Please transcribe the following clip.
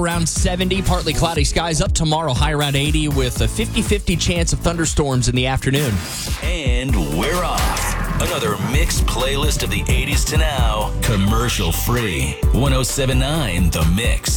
around 70, partly cloudy skies. Up tomorrow, high around 80 with a 50-50 chance of thunderstorms in the afternoon. And we're off. Another mixed playlist of the 80s to now, commercial free. 107.9 The Mix.